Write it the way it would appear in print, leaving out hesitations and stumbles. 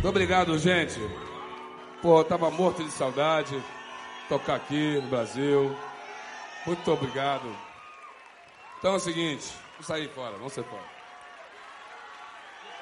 Muito obrigado, gente. Pô, eu tava morto de saudade. Tocar aqui no Brasil. Muito obrigado. Então é o seguinte, vamos sair fora, vamos sair fora.